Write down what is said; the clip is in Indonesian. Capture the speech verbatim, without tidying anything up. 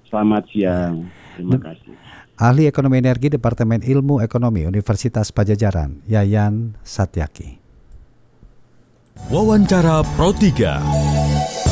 Selamat siang. Terima De- kasih. Ahli Ekonomi Energi Departemen Ilmu Ekonomi Universitas Padjadjaran, Yayan Satyaki. Wawancara Pro tiga.